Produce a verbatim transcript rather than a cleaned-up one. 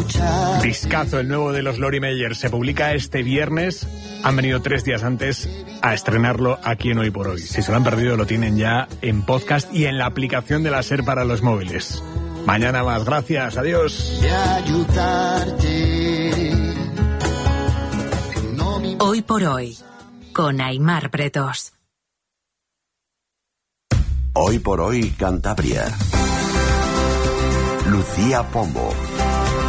Discazo, el nuevo de los Lori Meyer, se publica este viernes. Han venido tres días antes a estrenarlo aquí en Hoy por Hoy. Si se lo han perdido, lo tienen ya en podcast y en la aplicación de la SER para los móviles. Mañana más, gracias, adiós. Hoy por Hoy, con Aimar Bretos. Hoy por Hoy, Cantabria. Lucía Pombo.